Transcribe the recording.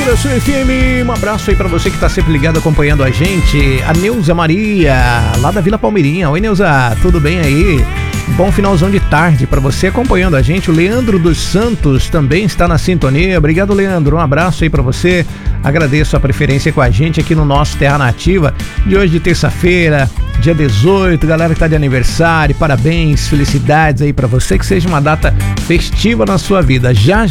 da sua FM. Um abraço aí pra você que tá sempre ligado, acompanhando a gente. A Neuza Maria, lá da Vila Palmeirinha. Oi, Neuza, tudo bem aí? Bom finalzão de tarde pra você acompanhando a gente. O Leandro dos Santos também está na sintonia. Obrigado, Leandro. Um abraço aí pra você. Agradeço a preferência com a gente aqui no nosso Terra Nativa de hoje, de terça-feira, dia 18. Galera que tá de aniversário, parabéns, felicidades aí pra você. Que seja uma data festiva na sua vida. Já